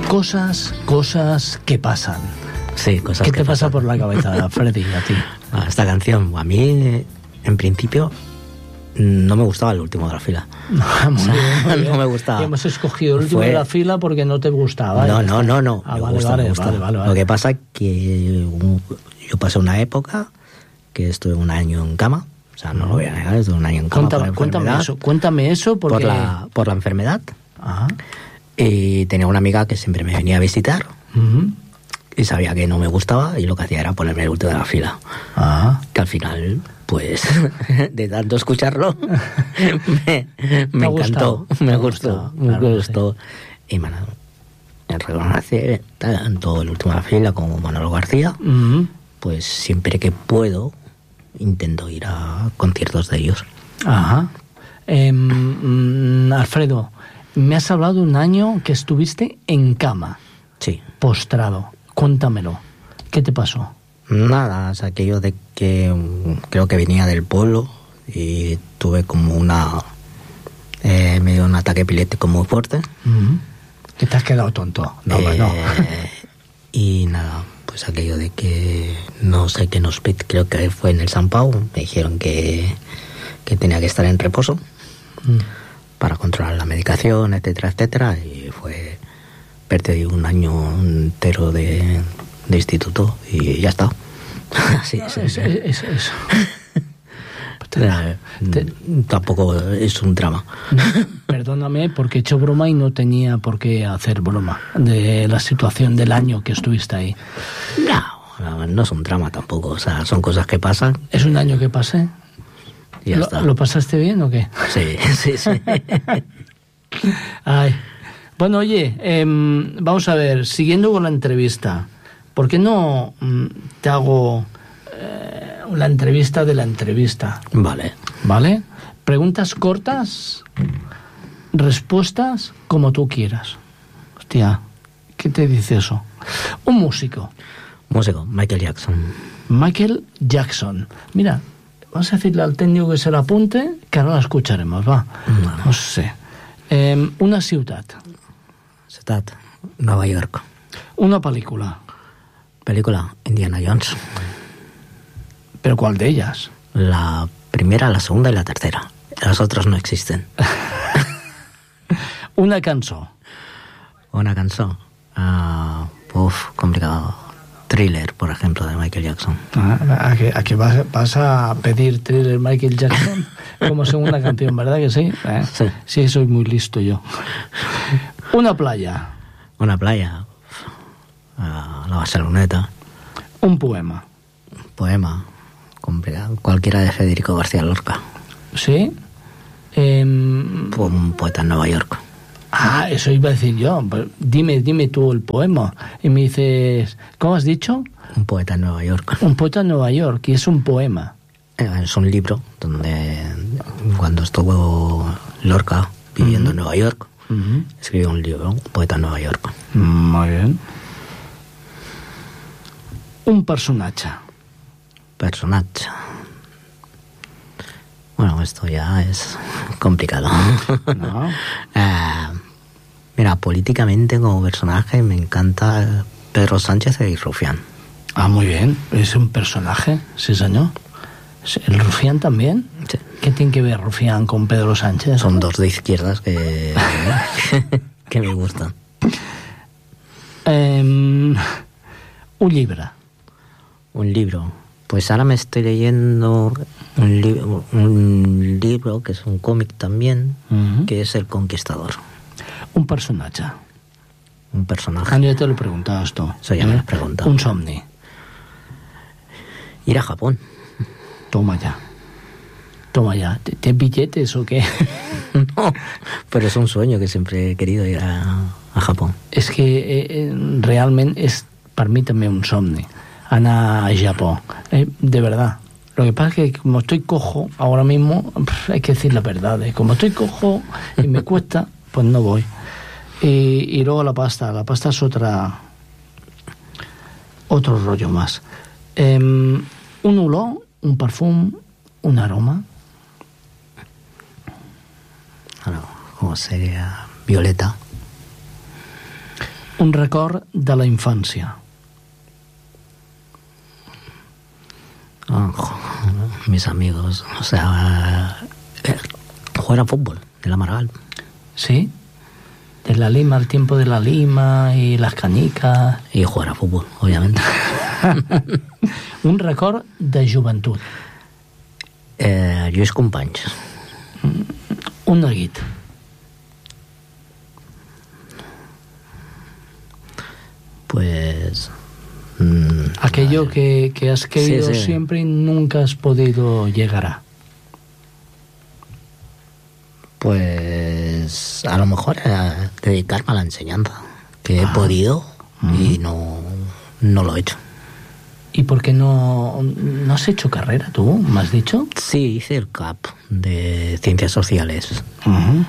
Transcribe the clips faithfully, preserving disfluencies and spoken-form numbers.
Cosas, cosas que pasan. Sí, cosas ¿Qué que te pasa pasan por la cabeza, Freddy, a ti? Esta canción, a mí, en principio, no me gustaba el último de la fila. No, muy bien, muy bien. No me gustaba. Y hemos escogido el último Fue... de la fila porque no te gustaba. No, no, no, no. Ah, me vale, gusta, vale, me gusta. vale, vale, vale. Lo que pasa es que un, yo pasé una época que estuve un año en cama. O sea, no lo voy a negar, estuve un año en cama. Cuéntame, por cuéntame eso, cuéntame eso porque... por, la, por la enfermedad. Ajá. Y tenía una amiga que siempre me venía a visitar. Uh-huh. Y sabía que no me gustaba y lo que hacía era ponerme el último de la fila. Ajá. Que al final, pues, de tanto escucharlo, me, me encantó, me gustó, me claro, gustó. Sí. Y bueno, en reconocer tanto el último de la fila como Manolo García, Uh-huh. pues siempre que puedo intento ir a conciertos de ellos. Ajá. Eh, mm, Alfredo, me has hablado de un año que estuviste en cama. Sí. Postrado. Cuéntamelo. ¿Qué te pasó? Nada, es aquello de que um, creo que venía del pueblo y tuve como una... Eh, me dio un ataque epiléptico muy fuerte. Uh-huh. ¿Que te has quedado tonto? No, eh, no. Y nada, pues aquello de que no sé qué nos pit, creo que fue en el San Pau, me dijeron que, que tenía que estar en reposo Uh-huh. para controlar la medicación, etcétera, etcétera, y fue... Perdí un año entero de, de instituto y ya está. Así es. Eso, eso, eso. Te, te, tampoco es un drama. Perdóname porque he hecho broma y no tenía por qué hacer broma de la situación del año que estuviste ahí. No, no es un drama tampoco. O sea, son cosas que pasan. ¿Es un año que pasé? Y ya ¿Lo, está. ¿Lo pasaste bien o qué? Sí, sí, sí. Ay. Bueno, oye, eh, vamos a ver, siguiendo con la entrevista, ¿por qué no mm, te hago eh, la entrevista de la entrevista? Vale. ¿Vale? Preguntas cortas, respuestas como tú quieras. Hostia, ¿qué te dice eso? Un músico. Músico, Michael Jackson. Michael Jackson. Mira, vamos a decirle al técnico que se la apunte, que ahora la escucharemos, va. Vale. No sé. Eh, una ciudad. Ciudad, Nueva York. Una película. Película, Indiana Jones. ¿Pero cuál de ellas? La primera, la segunda y la tercera. Las otras no existen. Una canción. Una canción. Uh, uf, complicado. Thriller, por ejemplo, de Michael Jackson. Ah, ¿a que, a que vas, vas a pedir Thriller Michael Jackson como segunda canción, verdad que sí? ¿Eh? Sí. Sí, soy muy listo yo. Una playa. Una playa. Uh, la Barceloneta. Un poema. Un poema. Complicado. Cualquiera de Federico García Lorca. ¿Sí? Eh, Un poeta en Nueva York. Ah, eso iba a decir yo. Dime, dime tú el poema. Y me dices, ¿cómo has dicho? Un poeta en Nueva York. Un poeta en Nueva York, y es un poema. Es un libro donde cuando estuvo Lorca viviendo uh-huh. en Nueva York, uh-huh. escribió un libro, Un poeta en Nueva York. Muy bien. Un personaje. Personaje. Bueno, esto ya es complicado. No. uh, mira, políticamente como personaje me encanta Pedro Sánchez y Rufián. Ah, muy bien. Es un personaje, sí, señor. ¿El Rufián también? Sí. ¿Qué tiene que ver Rufián con Pedro Sánchez? Son dos de izquierdas que, que me gustan. Um, un libro. Un libro. Pues ahora me estoy leyendo un, li- un libro que es un cómic también, uh-huh. que es El Conquistador. Un personaje. Un personaje. Ah, ya te lo he preguntado esto. Eso ya ¿eh? me lo he preguntado. Un somni. Ir a Japón. Toma ya. Toma ya. ¿Tienes billetes o qué? No, pero es un sueño que siempre he querido ir a, a Japón. Es que eh, realmente es, permíteme, un somni. Ana a Japón. Eh, de verdad. Lo que pasa es que como estoy cojo ahora mismo, pff, hay que decir la verdad. Eh. Como estoy cojo y me cuesta, pues no voy. Y, y luego la pasta. La pasta es otra... Otro rollo más. Eh, un olor, un perfum, un aroma. Bueno, ¿cómo sería? Violeta. Un record de la infància. Oh, mis amigos, o sea, eh, jugar a fútbol de la Margal. ¿Sí? De la Lima, el tiempo de la Lima y las canicas. Y jugar a fútbol, obviamente. Un record de joventut. Eh, Lluís Companys. Un neguit. Pues... Mmm, Aquello que, que has querido sí, sí. siempre y nunca has podido llegar a. Pues a lo mejor era dedicarme a la enseñanza, que he Ah. podido y no, no lo he hecho. ¿Y por qué no, no has hecho carrera tú, me has dicho? Sí, hice el C A P de Ciencias Sociales, Uh-huh.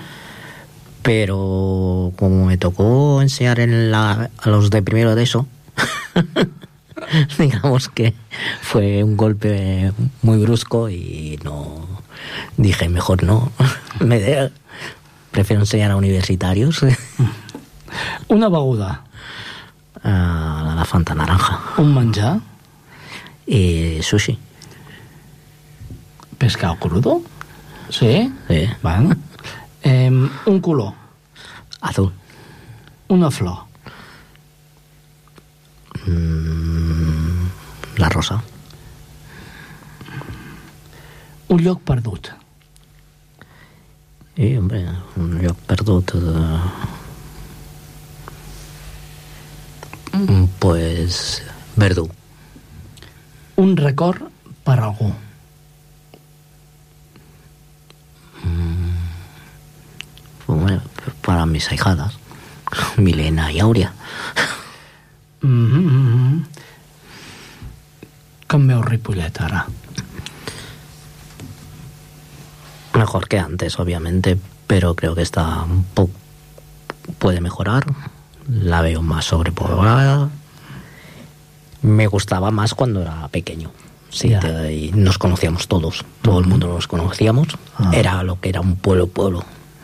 pero como me tocó enseñar en la, a los de primero de eso, digamos que fue un golpe muy brusco y no dije mejor no, me de, prefiero enseñar a universitarios. Una beguda. A la Fanta naranja. Un menjar. Y sushi. Pescado crudo. Sí. Sí. Bueno. Eh, un color. Azul. Una flor. Mm, la rosa. Un lloc perdut. I, hombre, un lloc perdut... Eh, pues... Verdú. Un record per algú. Bueno, para mis ahijadas. Milena y Aurea. Mm-hmm. Com veu Ripollet ara? Mejor que antes, obviamente, pero creo que está un poco... puede mejorar. La veo más sobrepoblada. Me gustaba más cuando era pequeño. Sí, Ya. te- y nos conocíamos todos. Todo el mundo nos conocíamos. Ah. Era lo que era un pueblo, pueblo.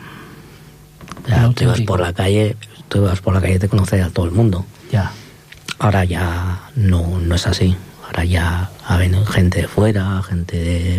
El Ya, tú ibas auténtico. por la calle, tú ibas por la calle y te conocía a todo el mundo. Ja. Ahora ya no, no es así. Ahora ya ha venido gente de fuera, gente de,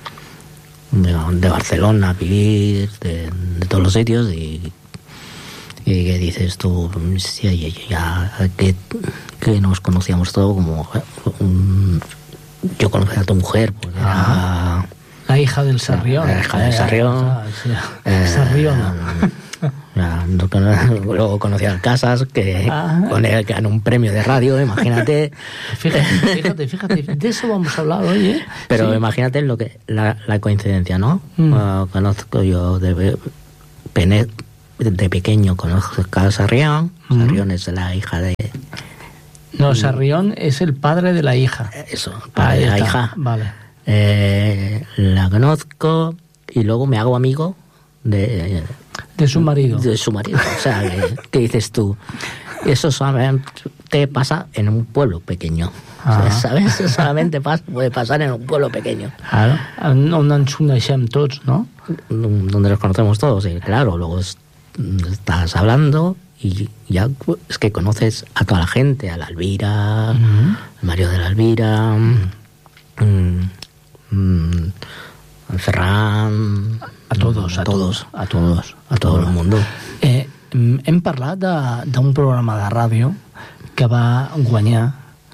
de, de Barcelona a vivir, de, de todos los sitios, y, y que dices tú, sí, ya, ya que, que nos conocíamos todos como un, yo conocía a tu mujer porque era La hija del Sarrión. La hija del Sarrión. Ah, sí. eh, Sarriona. ya, no cono- luego conocía a Casas, que Ah. con él ganó un premio de radio, imagínate. Fíjate, fíjate, fíjate. De eso vamos a hablar hoy, ¿eh? Pero Sí. imagínate lo que la, la coincidencia, ¿no? Mm. Uh, conozco yo de, pene- de pequeño, conozco a Sarrión. Mm. Sarrión es la hija de... No, Sarrión es el padre de la hija. Eso, para Ahí la está. hija. Vale. Eh, la conozco y luego me hago amigo de, De su marido. de su marido. O sea, que, que dices tú, eso solamente pasa en un pueblo pequeño. Ah. ¿Sabes? Solamente pasa, puede pasar en un pueblo pequeño. Claro. On ens coneixem tots, no? Donde los conocemos todos, y claro, luego es- estás hablando y ya es que conoces a toda la gente, a la Elvira, Mm. al Mario de la Elvira, mm, mm, al Ferran, A todos, a todos, a todos, a todo el mundo. Eh, hem parlat de- d'un programa de ràdio que va guanyar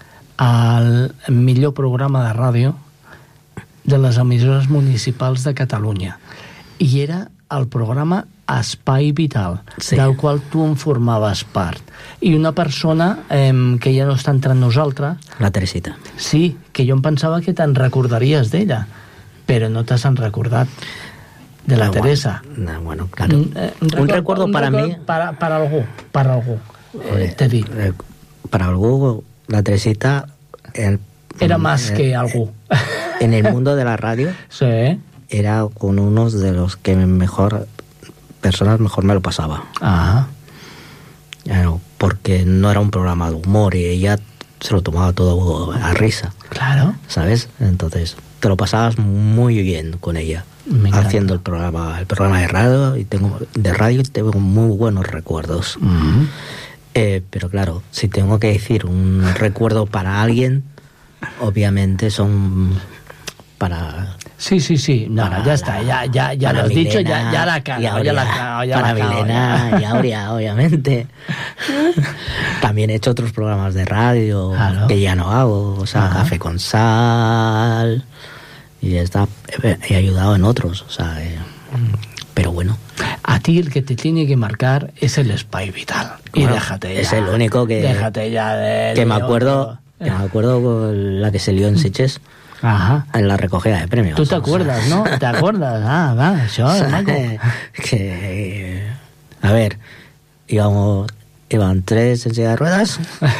el millor programa de ràdio de les emissores municipals de Catalunya. I era el programa Espai Vital, Sí. del qual tu en formaves part. I una persona eh, que ja no està entre nosaltres, La Teresita. sí, que jo em pensava que te'n recordaries d'ella, però no t'has recordat de la Ah, bueno, Teresa. no, bueno, claro. Un, eh, Un recuerdo un para record mí. para, para algú, para algú. Eh, te dic, Eh, para algo, la Teresita el- era más eh, que algú. en el mundo de la radio Sí. era con unos de los que mejor personas mejor me lo pasaba. Ah, Eh, porque no era un programa de humor y ella se lo tomaba todo a risa, claro. ¿sabes? Entonces te lo pasabas muy bien con ella Me encanta. haciendo el programa el programa de radio y tengo de radio y tengo muy buenos recuerdos. Mm. Eh, pero claro, si tengo que decir un recuerdo para alguien, obviamente son para... Sí, sí, sí, no, ya la, está, ya, ya, ya lo has Milena, dicho, ya, ya la cago, ya la cago, ya para la cago. Milena y Aurea, obviamente. También he hecho otros programas de radio, claro, que ya no hago, o sea, ajá, Café con Sal, y está, he, he ayudado en otros, o sea, eh, pero bueno. A ti el que te tiene que marcar es el Espai Vital. Bueno, y déjate ya. Es el único que... Déjate ya de... Que me acuerdo, que me acuerdo con la que se lió en Sitges. Ajá. En la recogida de premios. Tú te acuerdas, o sea, ¿no? ¿Te acuerdas? Ah, va, eso, o sea, que... A ver, íbamos... Iban tres en silla de ruedas...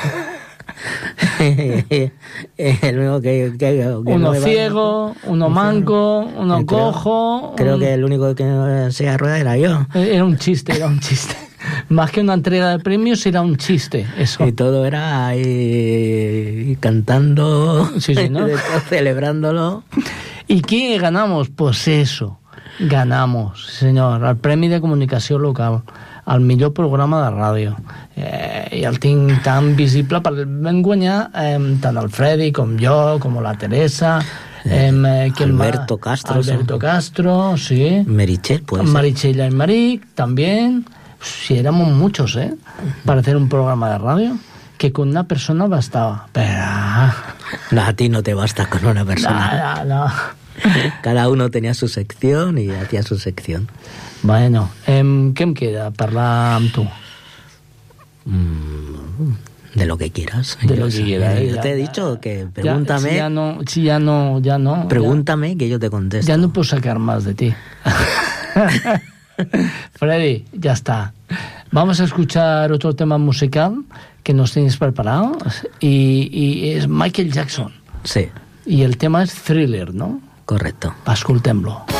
el único que, que, que uno no ciego, iba, uno manco, uno creo, cojo. Creo un... que el único que no en silla de ruedas era yo. Era un chiste, era un chiste. Más que una entrega de premios, era un chiste, eso. Y todo era ahí cantando, sí, sí, ¿no? celebrándolo. ¿Y qué ganamos? Pues eso, ganamos, señor, el Premi de Comunicació Local, el millor programa de ràdio. Eh, I el tinc tan visible perquè vam guanyar eh, tant el Freddy com jo, com la Teresa, eh, Alberto Castro, Alberto Castro, sí. Meritxell, puede ser. Meritxell y Maric, también. Sí, éramos muchos, ¿eh? Para hacer un programa de radio, que con una persona bastaba. Pero... No, a ti no te basta con una persona. No, no, no. Cada uno tenía su sección y hacía su sección. Bueno, eh, què em queda? Parlar amb tu. Mm, de lo que quieras. De lo que quieras. Yo te he dicho que pregúntame. Ya, si ya no, si ya no, ya no. Pregúntame ya, que yo te contesto. Ya no puedo sacar más de ti. Freddy, ya está. Vamos a escuchar otro tema musical que nos tienes preparado y, y es Michael Jackson. Sí. Y el tema es Thriller, ¿no? Correcto. Escoltem-lo.